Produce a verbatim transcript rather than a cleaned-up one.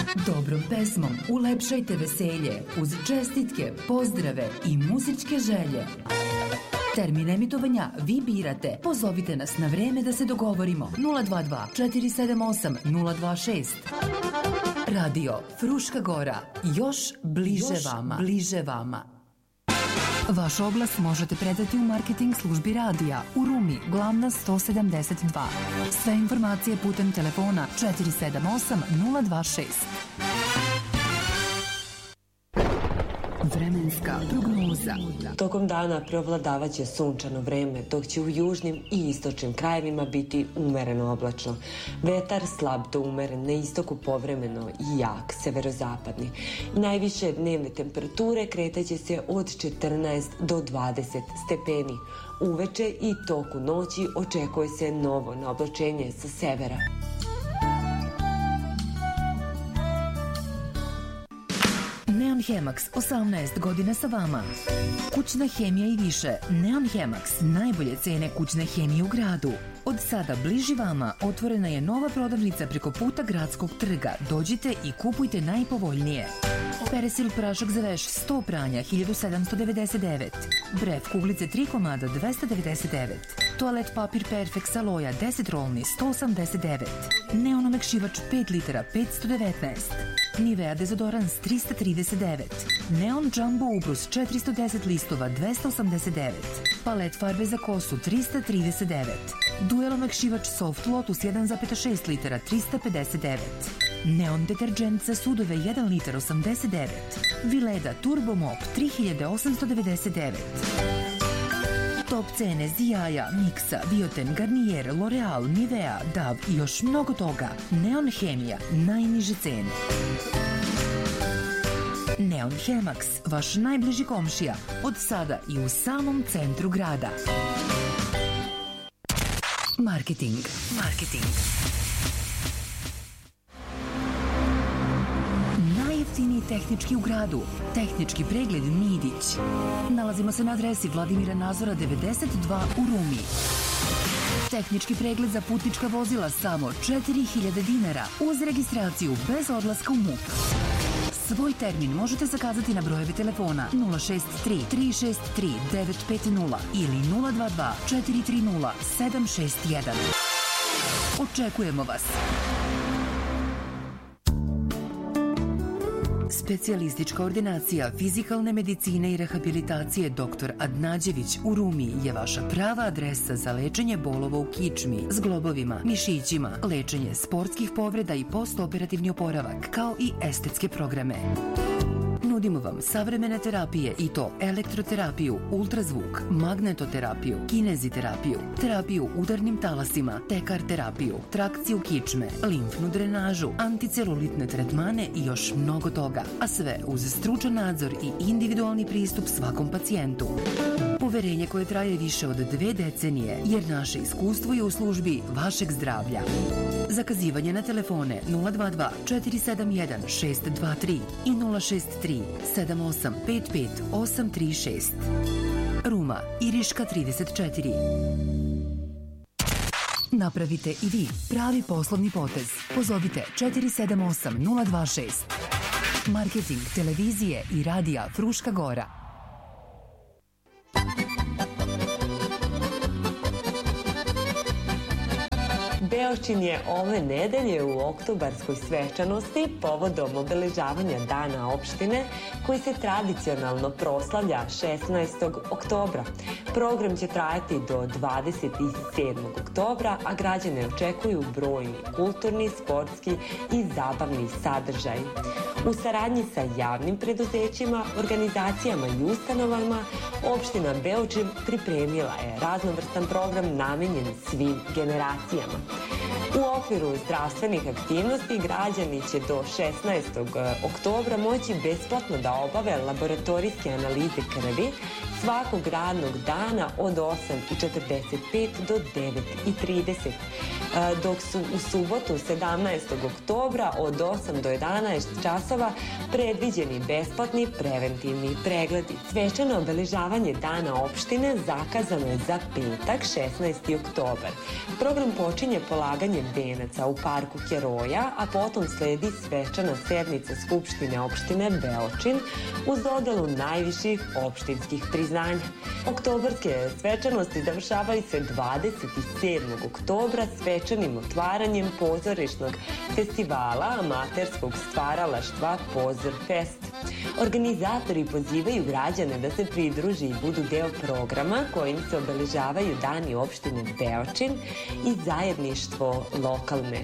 Dobrom pesmom ulepšajte veselje uz čestitke, pozdrave i muzičke želje. Termin emitovanja vi birate. Pozovite nas na vreme da se dogovorimo. nula dva dva četiri sedam osam nula dva šest. Radio Fruška Gora. Još bliže Još vama. Bliže vama. Vaš oglas možete predati u marketing službi radija u Rumi, Glavna sto sedamdeset dva. Sve informacije putem telefona četiri sedam osam nula dva šest. Vremenska prognoza. Tokom dana preovladavaće sunčano vreme, dok će u južnim i istočnim krajevima biti umereno oblačno. Vetar slab do umeren, na istoku povremeno i jak, severozapadni. Najviše dnevne temperature kretaće se od četrnaest do dvadeset stepeni. Uveče i toku noći očekuje se novo naoblačenje sa severa. Neon Hemax, osamnaest godina sa vama. Kućna hemija i više. Neon Hemax, najbolje cene kućne hemije u gradu. Od sada bliži vama otvorena je nova prodavnica preko puta Gradskog trga. Dođite i kupujte najpovoljnije. Peresil prašak za veš sto pranja hiljadu sedamsto devedeset devet. Bref kuglice tri komada dvesta devedeset devet. Toalet papir Perfect Aloja deset rolni sto osamdeset devet. Neon omekšivač pet litara petsto devetnaest. Nivea dezodorans trista trideset devet. Neon Jumbo ubrus četiristo deset listova dvesta osamdeset devet. Palet farbe za kosu trista trideset devet. Duel omekšivač Soft Lotus jedan zarez šest litara trista pedeset devet. Neon deterđent za sudove jedan litar osamdeset devet. Vileda Turbo Mop tri hiljade osamsto devedeset devet. Top cene Zijaja, Mixa, Bioten, Garnier, L'Oreal, Nivea, Dove i još mnogo toga. Neon Hemija, najniže cene. Neon Hemax, vaš najbliži komšija, od sada i u samom centru grada. Marketing. Marketing. Najjeftiniji tehnički u gradu. Tehnički pregled Midić. Nalazimo se na adresi Vladimira Nazora devedeset dva u Rumi. Tehnički pregled za putnička vozila samo četiri hiljade dinara uz registraciju bez odlaska u M U P. Svoj termin možete zakazati na brojeve telefona nula šest tri tri šest tri devet pet nula ili nula dva dva četiri tri nula sedam šest jedan. Očekujemo vas! Specijalistička ordinacija fizikalne medicine i rehabilitacije doktor Adnađević u Rumi je vaša prava adresa za lečenje bolova u kičmi, zglobovima, mišićima, lečenje sportskih povreda i postoperativni oporavak, kao i estetske programe. Nudimo vam savremene terapije i to elektroterapiju, ultrazvuk, magnetoterapiju, kineziterapiju, terapiju udarnim talasima, tekar terapiju, trakciju kičme, limfnu drenažu, anticelulitne tretmane i još mnogo toga, a sve uz stručan nadzor i individualni pristup svakom pacijentu. Poverenje koje traje više od dve decenije, jer naše iskustvo je u službi vašeg zdravlja. Zakazivanje na telefone nula dva dva četiri sedam jedan šest dva tri i nula šest tri sedam osam pet pet osam tri šest. Ruma, Iriška trideset četiri. Napravite i vi pravi poslovni potez. Pozovite četiri sedam osam nula dva šest. Marketing televizije i radija Fruška Gora. Beočin je ove nedelje u oktobarskoj svečanosti povodom obeležavanja Dana opštine koji se tradicionalno proslavlja šesnaestog oktobra. Program će trajati do dvadeset sedmog oktobra, a građane očekuju brojni kulturni, sportski i zabavni sadržaj. U saradnji sa javnim preduzećima, organizacijama i ustanovama, opština Beočin pripremila je raznovrstan program namenjen svim generacijama. U okviru zdravstvenih aktivnosti građani će do šesnaestog oktobra moći besplatno da obave laboratorijske analize krvi svakog radnog dana od osam i četrdeset pet do devet i trideset, dok su u subotu sedamnaestog oktobra od osam do jedanaest časova predviđeni besplatni preventivni pregledi. Svečano obeležavanje Dana opštine zakazano je za petak šesnaesti oktobar. Program počinje polaganjem održavanje venaca u parku Heroja, a potom sledi svečana sednica Skupštine opštine Beočin uz dodelu najviših opštinskih priznanja. Oktobarske svečanosti završavaju se dvadeset sedmog oktobra svečanim otvaranjem pozorišnog festivala amaterskog stvaralaštva Pozor Fest. Organizatori pozivaju građane da se pridruži i budu deo programa kojim se obeležavaju dani opštine Beočin i zajedništvo lokalne